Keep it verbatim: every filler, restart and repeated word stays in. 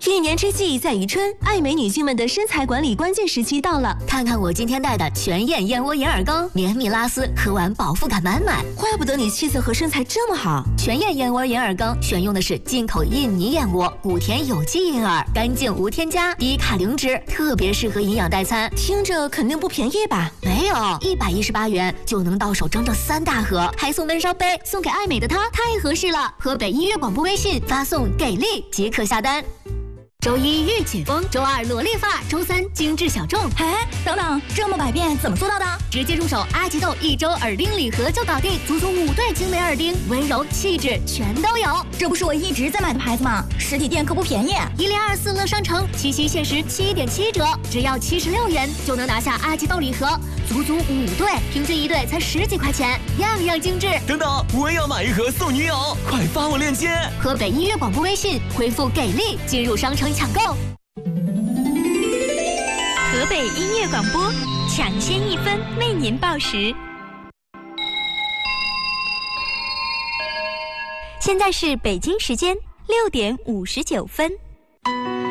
一年之计在于春，爱美女性们的身材管理关键时期到了。 看看我今天带的全燕燕窝银耳羹，绵密拉丝，喝完饱腹感满满。 怪不得你气色和身材这么好。 全燕燕窝银耳羹选用的是进口印尼燕窝，谷田有机银耳，干净无添加，低卡零脂，特别适合营养代餐。 听着肯定不便宜吧？ 没有，一百一十八元就能到手整整三大盒，还送温烧杯，送给爱美的她太合适了。河北音乐广播微信发送给力即可下单。周一御姐风，周二萝莉发，周三精致小众。 哎，等等，这么百变怎么做到的？ 直接入手阿吉豆一周耳钉礼盒就搞定，足足五对精美耳钉，温柔气质全都有。 这不是我一直在买的牌子吗？实体店可不便宜。 一零二四乐商城七夕限时七点七折，只要七十六元就能拿下阿吉豆礼盒，足足五对，平均一对才十几块钱，样样精致。 等等，我也要买一盒送女友，快发我链接。 河北音乐广播微信回复给力进入商城抢购。 河北音乐广播，抢先一分为您报时。现在是北京时间六点五十九分。